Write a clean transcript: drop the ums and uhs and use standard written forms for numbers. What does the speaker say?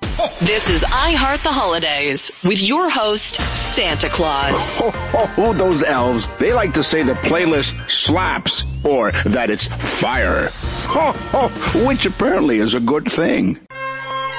This is I Heart the Holidays with your host, Santa Claus. Oh, those elves. They like to say the playlist slaps or that it's fire. Which apparently is a good thing.